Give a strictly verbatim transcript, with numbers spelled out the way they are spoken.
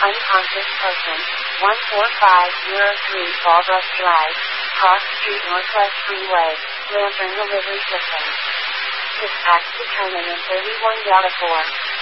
unconscious person, one four five zero three Fallbrook Drive, Cross Street Northwest Freeway, Lantern Delivery System. Dispatch determined in thirty-one Delta four.